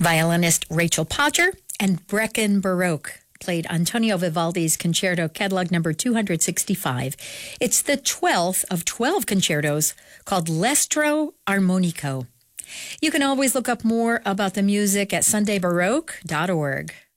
Violinist Rachel Podger and Brecken Baroque played Antonio Vivaldi's Concerto Catalog number 265. It's the 12th of 12 concertos called L'Estro Armonico. You can always look up more about the music at sundaybaroque.org.